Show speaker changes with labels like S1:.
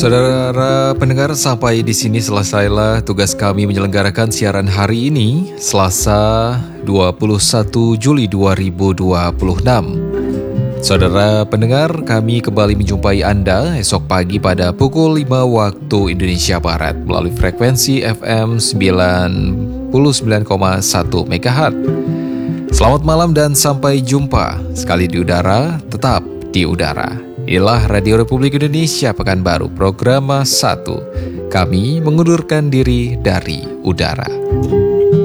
S1: Saudara pendengar, sampai di sini selesailah tugas kami menyelenggarakan siaran hari ini, Selasa 21 Juli 2026. Saudara pendengar, kami kembali menjumpai Anda esok pagi pada pukul 5 waktu Indonesia Barat melalui frekuensi FM 99,1 MHz. Selamat malam dan sampai jumpa. Sekali di udara, tetap di udara. Inilah Radio Republik Indonesia Pekanbaru, program 1. Kami mengundurkan diri dari udara.